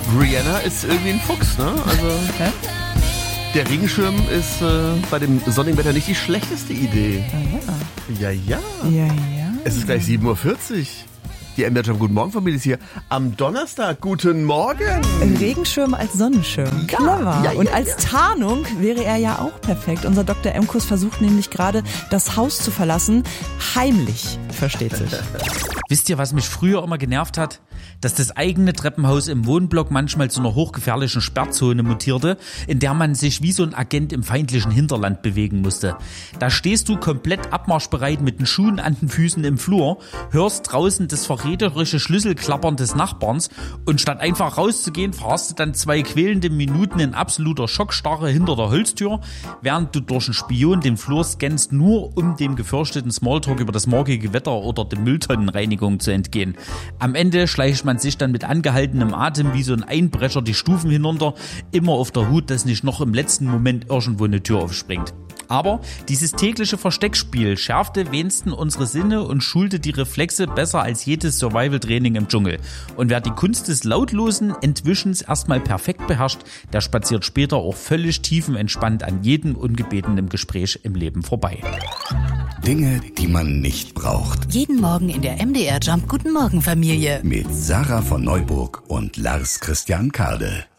Rihanna ist irgendwie ein Fuchs, ne? Also der Regenschirm ist bei dem sonnigen Wetter nicht die schlechteste Idee. Ja. Ja. Es ist gleich 7:40 Uhr. Die MDR Jump Guten Morgen Familie ist hier am Donnerstag. Guten Morgen. Regenschirm als Sonnenschirm. Clever. Ja, und als Tarnung wäre er ja auch perfekt. Unser Dr. Emkus versucht nämlich gerade, das Haus zu verlassen. Heimlich, versteht sich. Wisst ihr, was mich früher immer genervt hat? Dass das eigene Treppenhaus im Wohnblock manchmal zu einer hochgefährlichen Sperrzone mutierte, in der man sich wie so ein Agent im feindlichen Hinterland bewegen musste. Da stehst du komplett abmarschbereit mit den Schuhen an den Füßen im Flur, hörst draußen das verräterische Schlüsselklappern des Nachbarns und statt einfach rauszugehen, verharrst du dann 2 quälende Minuten in absoluter Schockstarre hinter der Holztür, während du durch einen Spion den Flur scannst, nur um dem gefürchteten Smalltalk über das morgige Wetter oder die Mülltonnenreinigung zu entgehen. Am Ende schleicht man sich dann mit angehaltenem Atem wie so ein Einbrecher die Stufen hinunter, immer auf der Hut, dass nicht noch im letzten Moment irgendwo eine Tür aufspringt. Aber dieses tägliche Versteckspiel schärfte wenigstens unsere Sinne und schulte die Reflexe besser als jedes Survival-Training im Dschungel. Und wer die Kunst des lautlosen Entwischens erstmal perfekt beherrscht, der spaziert später auch völlig tiefenentspannt an jedem ungebetenen Gespräch im Leben vorbei. Dinge, die man nicht braucht. Jeden Morgen in der MDR Jump Guten Morgen Familie. Mit Sarah von Neuburg und Lars Christian Kade.